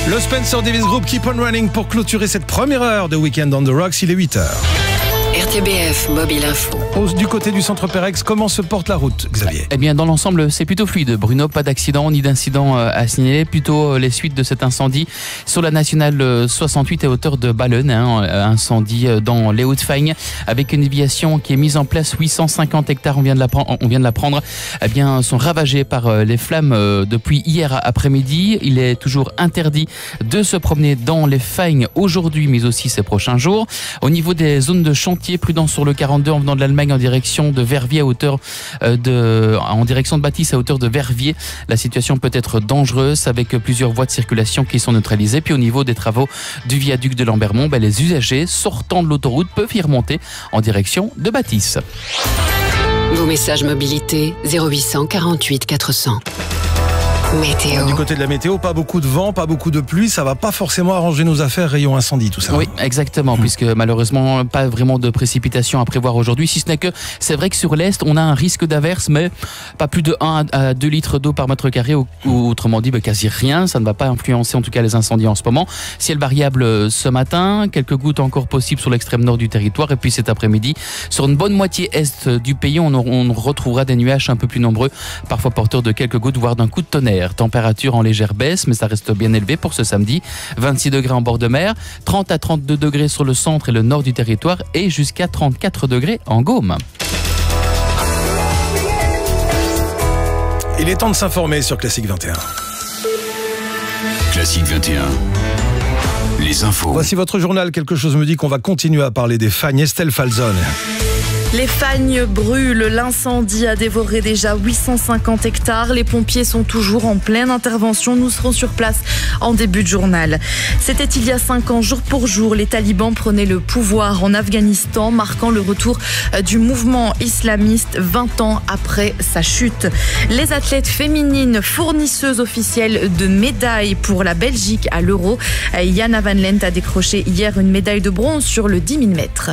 Le Spencer Davis Group Keep on Running pour clôturer cette première heure de Weekend on the Rocks. Il est 8h. RTBF Mobile Info. Du côté du centre Pérex, comment se porte la route, Xavier ? Eh bien, dans l'ensemble, c'est plutôt fluide. Bruno, pas d'accident ni d'incident à signaler. Plutôt les suites de cet incendie sur la nationale 68 à hauteur de Ballen. Incendie dans les Hauts-de-Fagne avec une déviation qui est mise en place. 850 hectares, on vient de l'apprendre, eh bien, sont ravagés par les flammes depuis hier après-midi. Il est toujours interdit de se promener dans les Fagnes aujourd'hui, mais aussi ces prochains jours. Au niveau des zones de chantier, prudence sur le 42 en venant de l'Allemagne en direction de Verviers en direction de Bâtisse à hauteur de Verviers. La situation peut être dangereuse avec plusieurs voies de circulation qui sont neutralisées. Puis au niveau des travaux du viaduc de Lambermont, les usagers sortant de l'autoroute peuvent y remonter en direction de Bâtisse. Vos messages mobilité 0800 48 400. Météo. Du côté de la météo, pas beaucoup de vent, pas beaucoup de pluie, ça va pas forcément arranger nos affaires rayon incendie, tout ça. Oui, exactement, puisque malheureusement, pas vraiment de précipitations à prévoir aujourd'hui, si ce n'est que c'est vrai que sur l'Est, on a un risque d'averse, mais pas plus de 1 à 2 litres d'eau par mètre carré, ou autrement dit, quasi rien. Ça ne va pas influencer en tout cas les incendies en ce moment. Ciel variable ce matin, quelques gouttes encore possibles sur l'extrême nord du territoire, et puis cet après-midi, sur une bonne moitié est du pays, on retrouvera des nuages un peu plus nombreux, parfois porteurs de quelques gouttes, voire d'un coup de tonnerre. Température en légère baisse, mais ça reste bien élevé pour ce samedi. 26 degrés en bord de mer, 30 à 32 degrés sur le centre et le nord du territoire et jusqu'à 34 degrés en Gaume. Il est temps de s'informer sur Classique 21. Classique 21. Les infos. Voici votre journal. Quelque chose me dit qu'on va continuer à parler des Fagnes. Estelle Falzone. Les Fagnes brûlent, l'incendie a dévoré déjà 850 hectares. Les pompiers sont toujours en pleine intervention. Nous serons sur place en début de journal. C'était il y a 5 ans, jour pour jour, les talibans prenaient le pouvoir en Afghanistan, marquant le retour du mouvement islamiste 20 ans après sa chute. Les athlètes féminines fournisseuses officielles de médailles pour la Belgique à l'Euro. Jana Van Lent a décroché hier une médaille de bronze sur le 10 000 mètres.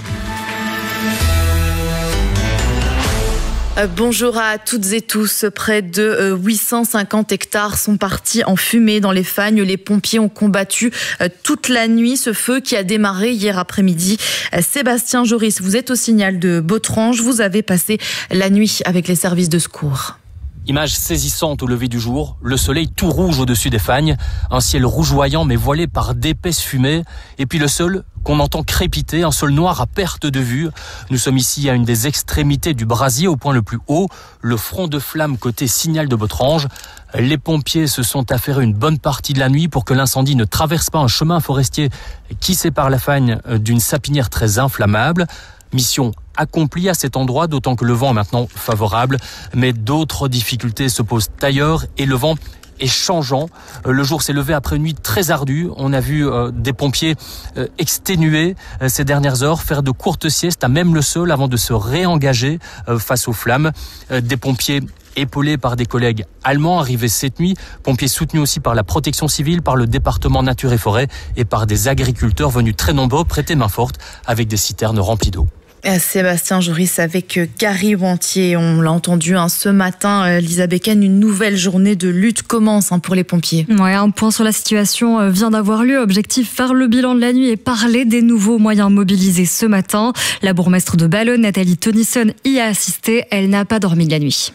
Bonjour à toutes et tous. Près de 850 hectares sont partis en fumée dans les Fagnes. Les pompiers ont combattu toute la nuit ce feu qui a démarré hier après-midi. Sébastien Joris, vous êtes au signal de Botrange. Vous avez passé la nuit avec les services de secours. Image saisissante au lever du jour, le soleil tout rouge au-dessus des Fagnes, un ciel rougeoyant mais voilé par d'épaisses fumées, et puis le sol qu'on entend crépiter, un sol noir à perte de vue. Nous sommes ici à une des extrémités du brasier, au point le plus haut, le front de flamme côté signal de Botrange. Les pompiers se sont affairés une bonne partie de la nuit pour que l'incendie ne traverse pas un chemin forestier qui sépare la Fagne d'une sapinière très inflammable. Mission accomplie à cet endroit, d'autant que le vent est maintenant favorable, mais d'autres difficultés se posent ailleurs et le vent est changeant. Le jour s'est levé après une nuit très ardue. On a vu des pompiers exténués ces dernières heures, faire de courtes siestes à même le sol avant de se réengager face aux flammes. Des pompiers épaulés par des collègues allemands arrivés cette nuit, pompiers soutenus aussi par la protection civile, par le département nature et forêt et par des agriculteurs venus très nombreux prêter main forte avec des citernes remplies d'eau. Sébastien Joris avec Gary Wantier. On l'a entendu ce matin, Lisa Becken, une nouvelle journée de lutte commence pour les pompiers. Ouais, un point sur la situation vient d'avoir lieu. Objectif, faire le bilan de la nuit et parler des nouveaux moyens mobilisés ce matin. La bourgmestre de Ballen, Nathalie Tonnisson, y a assisté. Elle n'a pas dormi de la nuit.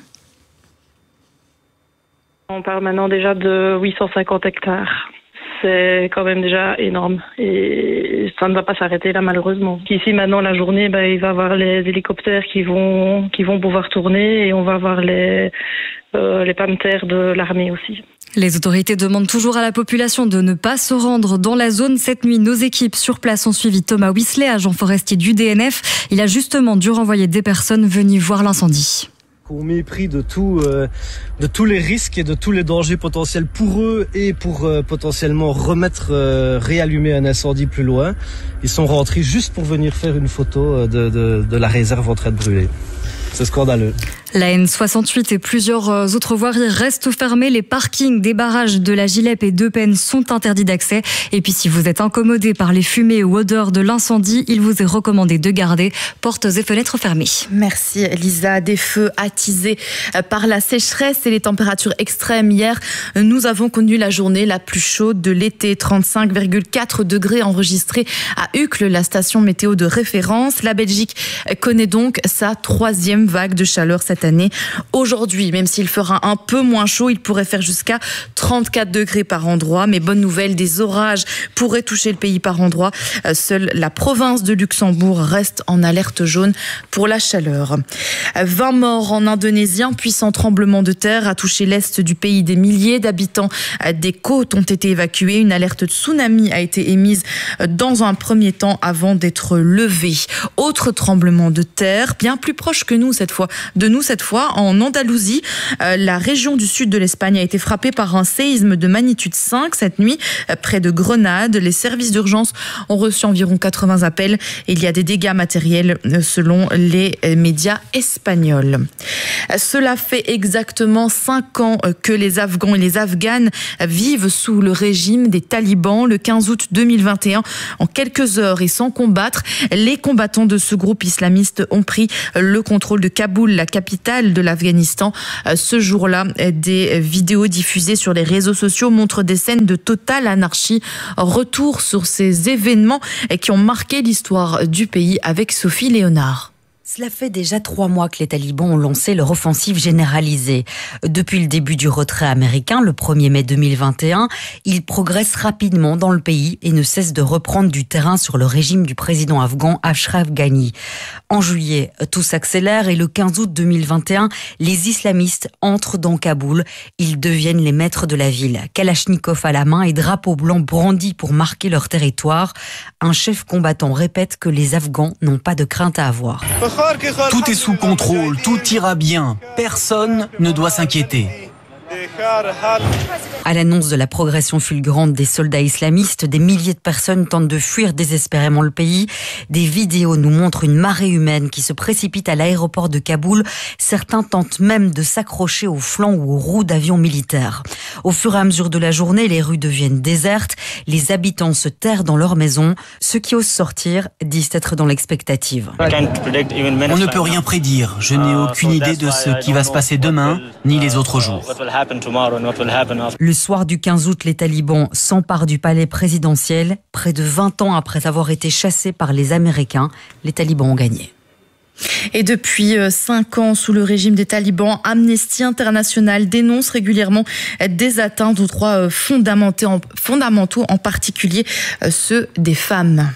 On parle maintenant déjà de 850 hectares. C'est quand même déjà énorme et ça ne va pas s'arrêter là malheureusement. Ici maintenant la journée, il va y avoir les hélicoptères qui vont pouvoir tourner et on va avoir les PAMTER de l'armée aussi. Les autorités demandent toujours à la population de ne pas se rendre dans la zone. Cette nuit, nos équipes sur place ont suivi Thomas Whistler, agent forestier du DNF. Il a justement dû renvoyer des personnes venues voir l'incendie. Au mépris de tous les risques et de tous les dangers potentiels pour eux et pour potentiellement réallumer un incendie plus loin. Ils sont rentrés juste pour venir faire une photo de la réserve en train de brûler. C'est scandaleux. La N68 et plusieurs autres voiries restent fermées. Les parkings des barrages de la Gilep et d'Eupen sont interdits d'accès. Et puis si vous êtes incommodé par les fumées ou odeurs de l'incendie, il vous est recommandé de garder portes et fenêtres fermées. Merci Lisa. Des feux attisés par la sécheresse et les températures extrêmes. Hier, nous avons connu la journée la plus chaude de l'été. 35,4 degrés enregistrés à Uccle, la station météo de référence. La Belgique connaît donc sa 3e vague de chaleur cette année. Aujourd'hui, même s'il fera un peu moins chaud, il pourrait faire jusqu'à 34 degrés par endroit. Mais bonne nouvelle, des orages pourraient toucher le pays par endroit. Seule la province de Luxembourg reste en alerte jaune pour la chaleur. 20 morts en Indonésie. Un puissant tremblement de terre a touché l'est du pays. Des milliers d'habitants des côtes ont été évacués. Une alerte de tsunami a été émise dans un premier temps avant d'être levée. Autre tremblement de terre, bien plus proche que nous cette fois, en Andalousie. La région du sud de l'Espagne a été frappée par un séisme de magnitude 5 cette nuit, près de Grenade. Les services d'urgence ont reçu environ 80 appels et il y a des dégâts matériels selon les médias espagnols. Cela fait exactement 5 ans que les Afghans et les Afghanes vivent sous le régime des talibans. Le 15 août 2021, en quelques heures et sans combattre, les combattants de ce groupe islamiste ont pris le contrôle de Kaboul, la capitale de l'Afghanistan. Ce jour-là, des vidéos diffusées sur les réseaux sociaux montrent des scènes de totale anarchie. Retour sur ces événements qui ont marqué l'histoire du pays avec Sophie Léonard. Cela fait déjà 3 mois que les talibans ont lancé leur offensive généralisée. Depuis le début du retrait américain, le 1er mai 2021, ils progressent rapidement dans le pays et ne cessent de reprendre du terrain sur le régime du président afghan Ashraf Ghani. En juillet, tout s'accélère et le 15 août 2021, les islamistes entrent dans Kaboul. Ils deviennent les maîtres de la ville. Kalachnikov à la main et drapeau blanc brandis pour marquer leur territoire. Un chef combattant répète que les Afghans n'ont pas de crainte à avoir. Tout est sous contrôle, tout ira bien. Personne ne doit s'inquiéter. À l'annonce de la progression fulgurante des soldats islamistes, des milliers de personnes tentent de fuir désespérément le pays. Des vidéos nous montrent une marée humaine qui se précipite à l'aéroport de Kaboul. Certains tentent même de s'accrocher aux flancs ou aux roues d'avions militaires. Au fur et à mesure de la journée, les rues deviennent désertes. Les habitants se terrent dans leurs maisons. Ceux qui osent sortir disent être dans l'expectative. On ne peut rien prédire. Je n'ai aucune idée de ce qui va se passer demain, ni les autres jours. Le soir du 15 août, les talibans s'emparent du palais présidentiel. Près de 20 ans après avoir été chassés par les Américains, les talibans ont gagné. Et depuis 5 ans, sous le régime des talibans, Amnesty International dénonce régulièrement des atteintes aux droits fondamentaux, en particulier ceux des femmes.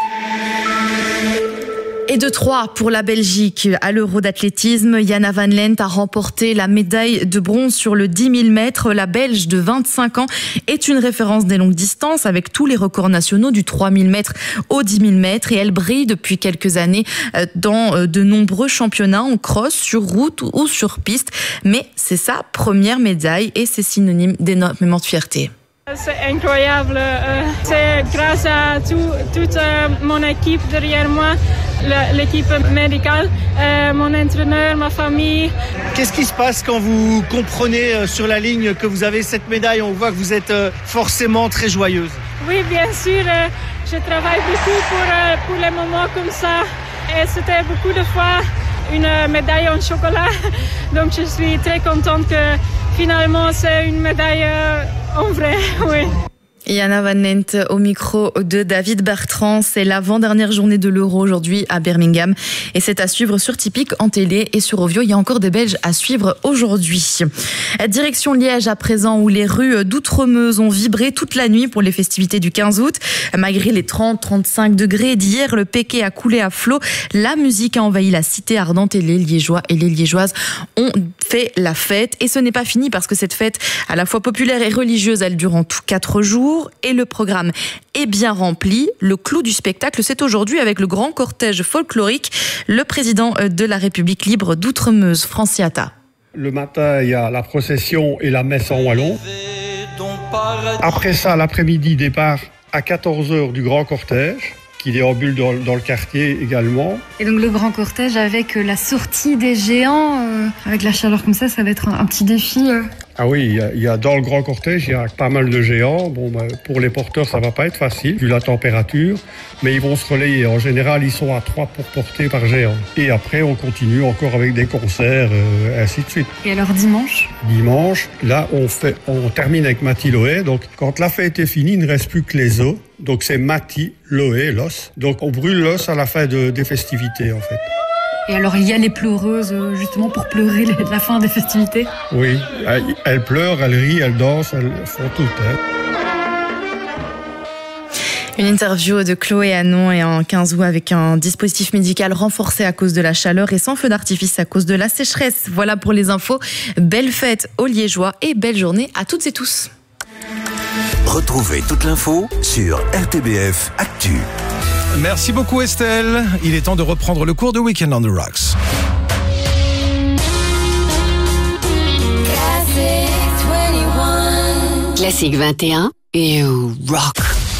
Et de 3 pour la Belgique. À l'Euro d'athlétisme, Jana Van Lent a remporté la médaille de bronze sur le 10 000 mètres. La Belge de 25 ans est une référence des longues distances avec tous les records nationaux du 3 000 mètres au 10 000 mètres. Et elle brille depuis quelques années dans de nombreux championnats en cross, sur route ou sur piste. Mais c'est sa première médaille et c'est synonyme d'énormément de fierté. C'est incroyable. C'est grâce à toute mon équipe derrière moi, l'équipe médicale, mon entraîneur, ma famille. Qu'est-ce qui se passe quand vous comprenez sur la ligne que vous avez cette médaille? On voit que vous êtes forcément très joyeuse. Oui, bien sûr. Je travaille beaucoup pour les moments comme ça. Et c'était beaucoup de fois une médaille en chocolat. Donc je suis très contente que finalement c'est une médaille en vrai, oui. Jana Van Lent au micro de David Bertrand. C'est l'avant-dernière journée de l'Euro aujourd'hui à Birmingham. Et c'est à suivre sur Tipeee, en télé et sur Ovio. Il y a encore des Belges à suivre aujourd'hui. Direction Liège à présent, où les rues d'Outremeuse ont vibré toute la nuit pour les festivités du 15 août. Malgré les 30-35 degrés d'hier, le Péquet a coulé à flot. La musique a envahi la cité ardente et les Liégeois et les Liégeoises ont fait la fête. Et ce n'est pas fini parce que cette fête, à la fois populaire et religieuse, elle dure en tout 4 jours. Et le programme est bien rempli. Le clou du spectacle, c'est aujourd'hui avec le grand cortège folklorique, le président de la République libre d'Outremeuse, Franciata. Le matin, il y a la procession et la messe en wallon. Après ça, l'après-midi, départ à 14h du grand cortège, qui déambulent dans le quartier également. Et donc le grand cortège avec la sortie des géants, avec la chaleur comme ça va être un petit défi. Ah oui, il y a dans le grand cortège, il y a pas mal de géants. Bon, pour les porteurs, ça va pas être facile, vu la température, mais ils vont se relayer. En général, ils sont à 3 pour porter par géant. Et après, on continue encore avec des concerts, ainsi de suite. Et alors dimanche ? Dimanche, là, on termine avec Mati Loé. Donc, quand la fête est finie, il ne reste plus que les os. Donc, c'est Mati Loé, l'os. Donc, on brûle l'os à la fin des festivités, en fait. Et alors, il y a les pleureuses, justement, pour pleurer la fin des festivités ? Oui, elles pleurent, elles rient, elles dansent, elles font tout. Une interview de Chloé Hanon et en 15 août avec un dispositif médical renforcé à cause de la chaleur et sans feu d'artifice à cause de la sécheresse. Voilà pour les infos. Belle fête aux Liégeois et belle journée à toutes et tous. Retrouvez toute l'info sur RTBF Actu. Merci beaucoup Estelle. Il est temps de reprendre le cours de Weekend on the Rocks. Classique 21 et rock.